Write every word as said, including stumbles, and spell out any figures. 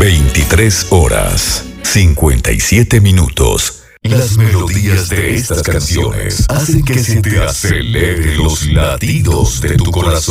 veintitrés horas, cincuenta y siete minutos. Las melodías de estas canciones hacen que se te aceleren los latidos de tu corazón.